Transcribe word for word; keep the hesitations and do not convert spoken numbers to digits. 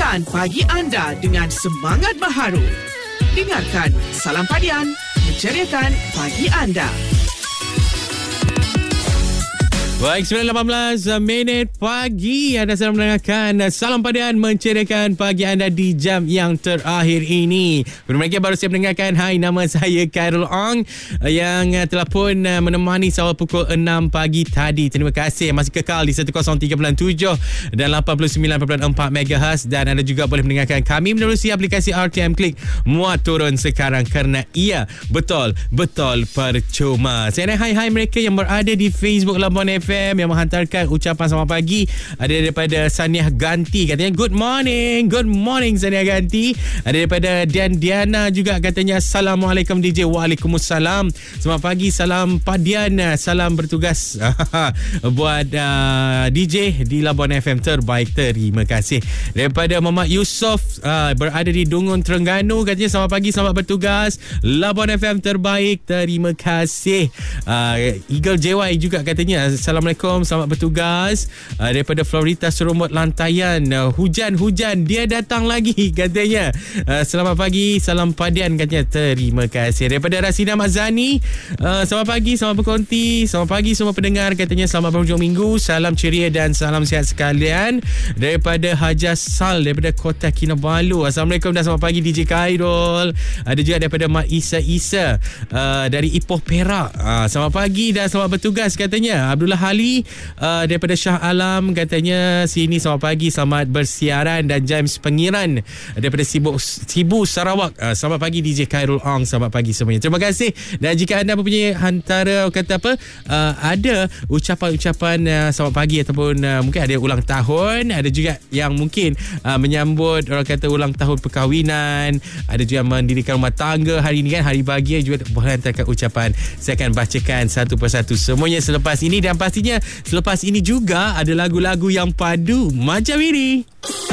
Mulakan pagi anda dengan semangat baharu. Dengarkan Salam Padian, menceriakan pagi anda. Baik, sembilan lapan belas minit pagi. Anda sedang mendengarkan Salam Padian, menceriakan pagi anda di jam yang terakhir ini. Mereka baru saya mendengarkan. Hai, nama saya Khairul Ong yang telah pun menemani awal pukul enam pagi tadi. Terima kasih masih kekal di seratus tiga puluh tujuh dan lapan puluh sembilan perpuluhan empat megahertz. Dan anda juga boleh mendengarkan kami menerusi aplikasi R T M Click. Muat turun sekarang kerana ia betul-betul percuma. Saya nak hai-hai mereka yang berada di Facebook Labuan F M yang menghantarkan ucapan selamat pagi. Ada daripada Saniah Ganti, katanya good morning. Good morning Saniah Ganti. Ada daripada Dian Diana juga, katanya Assalamualaikum D J. Waalaikumsalam. Selamat pagi, salam Padian, salam bertugas buat uh, D J di Labuan F M terbaik. Terima kasih. Daripada Muhammad Yusof, uh, berada di Dungun Terengganu, katanya selamat pagi, selamat bertugas Labuan F M terbaik. Terima kasih. uh, Eagle J Y juga, katanya Assalamualaikum, selamat bertugas. uh, Daripada Florita Serumut Lantaian, uh, hujan-hujan dia datang lagi, katanya uh, selamat pagi, salam Padian, katanya terima kasih. Daripada Rasina Mazani, uh, selamat pagi, selamat berkonti, selamat pagi semua pendengar, katanya selamat berhujung minggu, salam ceria dan salam sihat sekalian. Daripada Hajar Sal daripada Kota Kinabalu, Assalamualaikum dan selamat pagi D J Khairul. Ada juga daripada Mak Isa Isa uh, dari Ipoh Perak, uh, selamat pagi dan selamat bertugas, katanya. Abdullah Ali uh, daripada Shah Alam, katanya sini selamat pagi, selamat bersiaran. Dan James Pengiran daripada Sibu, Sibu Sarawak, uh, selamat pagi D J Khairul Ong, selamat pagi semuanya. Terima kasih. Dan jika anda mempunyai antara kata apa uh, ada ucapan-ucapan uh, selamat pagi ataupun uh, mungkin ada ulang tahun, ada juga yang mungkin uh, menyambut orang kata ulang tahun perkahwinan, ada juga mendirikan rumah tangga hari ini kan, hari bahagia, juga boleh hantarkan ucapan. Saya akan bacakan satu persatu semuanya selepas ini. Dan pastinya selepas ini juga ada lagu-lagu yang padu macam ini.